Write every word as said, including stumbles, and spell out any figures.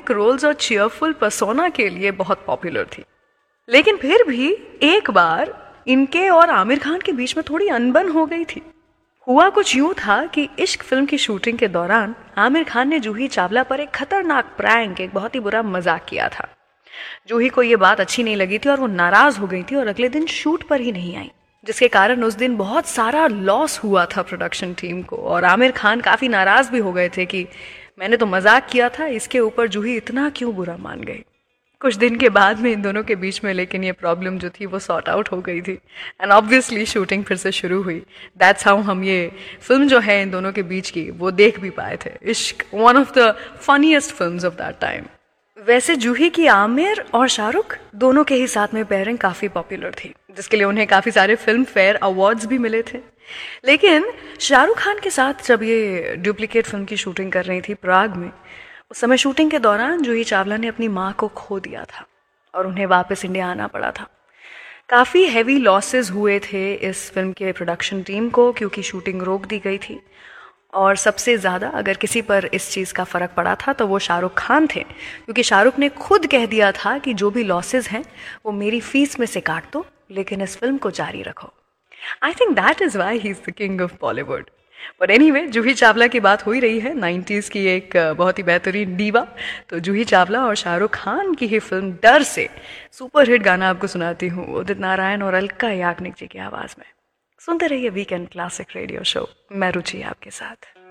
Comic roles और cheerful persona के लिए बहुत पॉपुलर थी। लेकिन फिर भी एक बार इनके और आमिर खान के बीच में थोड़ी अनबन हो गई थी। हुआ कुछ यूं था कि इश्क फिल्म की शूटिंग के दौरान आमिर खान ने जूही चावला पर एक खतरनाक प्रैंक, एक बहुत ही बुरा मजाक किया था। जूही को ये बात अच्छी नहीं लगी थी और वो नाराज हो गई थी और अगले दिन शूट पर ही नहीं आई, जिसके कारण उस दिन बहुत सारा लॉस हुआ था प्रोडक्शन टीम को। और आमिर खान काफी नाराज भी हो गए थे कि मैंने तो मजाक किया था, इसके ऊपर जूही इतना क्यों बुरा मान गई। कुछ दिन के बाद में इन दोनों के बीच में लेकिन ये प्रॉब्लम जो थी वो सॉर्ट आउट हो गई थी एंड ऑब्वियसली शूटिंग फिर से शुरू हुई। दैट्स हाउ हम ये फिल्म जो है इन दोनों के बीच की वो देख भी पाए थे, इश्क, one of the funniest films of that time. वैसे जूही की आमिर और शाहरुख दोनों के ही साथ में पेयरिंग काफ़ी पॉपुलर थी, जिसके लिए उन्हें काफ़ी सारे फिल्म फेयर अवार्ड्स भी मिले थे। लेकिन शाहरुख खान के साथ जब ये डुप्लीकेट फिल्म की शूटिंग कर रही थी प्राग में, उस समय शूटिंग के दौरान जूही चावला ने अपनी माँ को खो दिया था और उन्हें वापस इंडिया आना पड़ा था। काफ़ी हैवी लॉसेस हुए थे इस फिल्म के प्रोडक्शन टीम को क्योंकि शूटिंग रोक दी गई थी। और सबसे ज़्यादा अगर किसी पर इस चीज़ का फ़र्क पड़ा था तो वो शाहरुख खान थे, क्योंकि शाहरुख ने खुद कह दिया था कि जो भी लॉसेस हैं वो मेरी फीस में से काट दो, लेकिन इस फिल्म को जारी रखो। I think that is why he is the king of Bollywood. But anyway, Juhi Chawla की बात हो ही रही है, नाइन्टीज़ की एक बहुत ही बेहतरीन डीवा, तो जूही चावला और शाहरुख खान की ही फिल्म डर से सुपर हिट गाना आपको सुनाती हूँ उदित नारायण और अलका याग्निक जी की आवाज़ में। सुनते रहिए वीकेंड क्लासिक रेडियो शो, मैं रुचि आपके साथ।